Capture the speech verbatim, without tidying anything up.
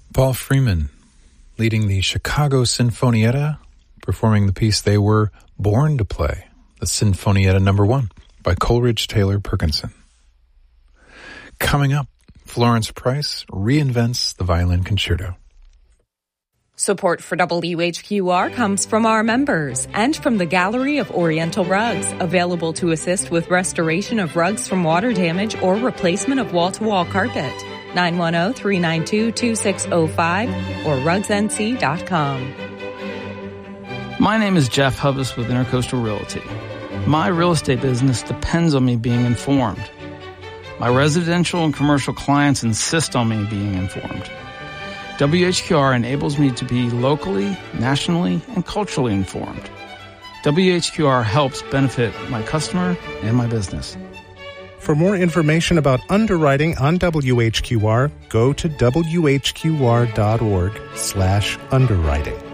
Paul Freeman, leading the Chicago Sinfonietta, performing the piece they were born to play, the Sinfonietta Number One by Coleridge Taylor Perkinson. Coming up, Florence Price reinvents the violin concerto. Support for W H Q R comes from our members and from the Gallery of Oriental Rugs, available to assist with restoration of rugs from water damage or replacement of wall-to-wall carpet. nine one zero, three nine two, two six zero five or rugs n c dot com. My name is Jeff Hubbs with Intercoastal Realty. My real estate business depends on me being informed. My residential and commercial clients insist on me being informed. W H Q R enables me to be locally, nationally, and culturally informed. W H Q R helps benefit my customer and my business. For more information about underwriting on W H Q R, go to W H Q R dot org slash underwriting.